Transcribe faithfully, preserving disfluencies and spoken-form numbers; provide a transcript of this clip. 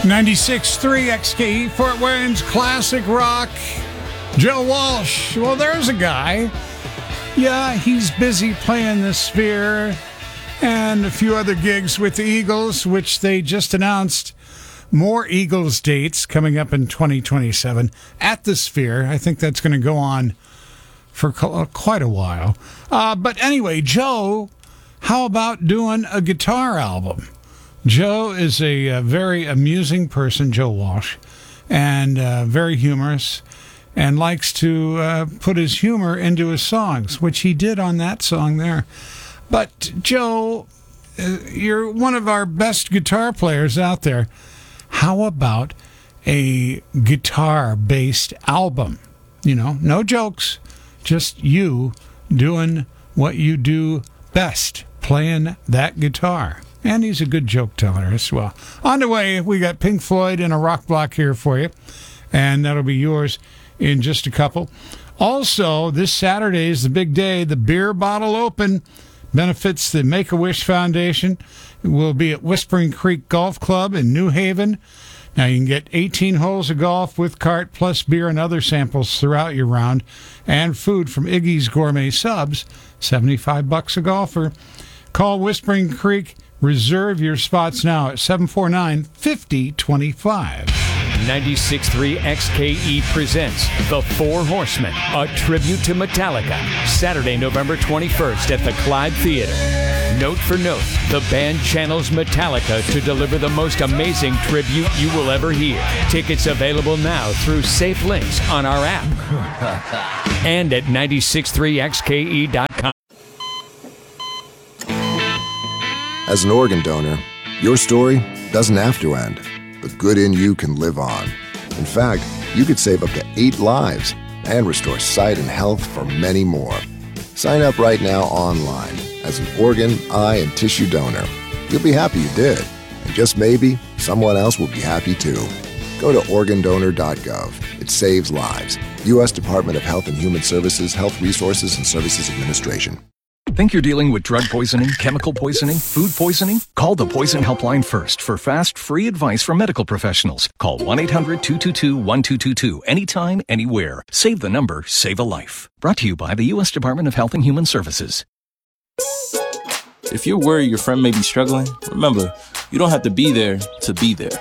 ninety-six point three X K E, Fort Wayne's classic rock. Joe Walsh. Well, there's a guy. Yeah, he's busy playing the Sphere and a few other gigs with the Eagles, which they just announced more Eagles dates coming up in twenty twenty-seven at the Sphere. I think that's going to go on for quite a while. Uh, but anyway, Joe, how about doing a guitar album? Joe is a, a very amusing person, Joe Walsh, and uh, very humorous, and likes to uh, put his humor into his songs, which he did on that song there. But, Joe, uh, you're one of our best guitar players out there. How about a guitar-based album? You know, no jokes, just you doing what you do best, playing that guitar. And he's a good joke teller as well. On the way, we got Pink Floyd and a rock block here for you, and that'll be yours in just a couple. Also, this Saturday is the big day. The Beer Bottle Open benefits the Make-A-Wish Foundation. It will be at Whispering Creek Golf Club in New Haven. Now, you can get eighteen holes of golf with cart, plus beer and other samples throughout your round, and food from Iggy's Gourmet Subs, seventy-five bucks a golfer. Call Whispering Creek. Reserve your spots now at seven four nine, five oh two five. ninety-six point three X K E presents The Four Horsemen, a tribute to Metallica, Saturday, November twenty-first at the Clyde Theater. Note for note, the band channels Metallica to deliver the most amazing tribute you will ever hear. Tickets available now through safe links on our app and at ninety-six point three X K E dot com. As an organ donor, your story doesn't have to end. The good in you can live on. In fact, you could save up to eight lives and restore sight and health for many more. Sign up right now online as an organ, eye, and tissue donor. You'll be happy you did. And just maybe, someone else will be happy too. Go to organ donor dot gov. It saves lives. U S Department of Health and Human Services, Health Resources and Services Administration. Think you're dealing with drug poisoning, chemical poisoning, food poisoning? Call the Poison Helpline first for fast, free advice from medical professionals. Call one eight hundred, two two two, one two two two anytime, anywhere. Save the number, save a life. Brought to you by the U S Department of Health and Human Services. If you're worried your friend may be struggling, remember, you don't have to be there to be there.